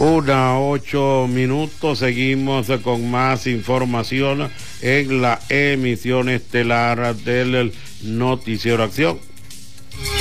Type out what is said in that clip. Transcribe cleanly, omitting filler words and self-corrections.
1:08. Seguimos con más información en la emisión estelar del Noticiero Acción.